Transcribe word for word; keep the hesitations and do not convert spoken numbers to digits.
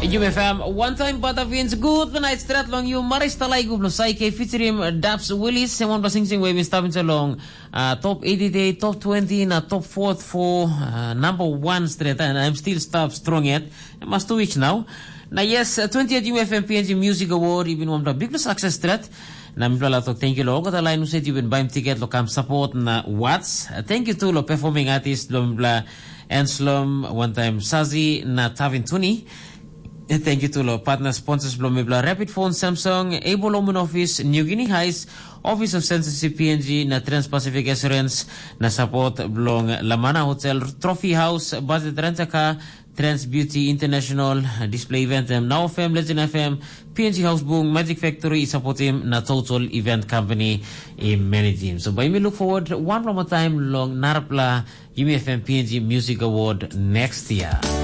U M F M, one time bata Vince, good night strat long you maris talay gublo Psyche featuring Daps Willis, sewan basing sing wave stabin sa long uh, top eighty day, top twenty na top fourth for uh, number one straight, and I'm still stop strong yet. Must two weeks now. Na yes, uh, twentieth U M F M P N G Music Award, even one of the big success strat. Na mipala to thank you lo kata line usit you buy ticket lo kam support na Watts. Uh, thank you to lo performing artist lo mipla Anslom, one time Sazi na Tavin Tuni. Thank you to lo partner sponsors Blomibla Rapid Phone, Samsung, Able Home Office, New Guinea Heights, Office of Censorship P N G, na Trans-Pacific Assurance, na support Blong Lamana Hotel, Trophy House, Budget Rent-A-Car, Trans Beauty International, Display Event, Now F M, Legend F M, P N G House Boom, Magic Factory, support him, na Total Event Company, in many teams. So by me look forward one more time long Narapla U M F M P N G Music Award next year.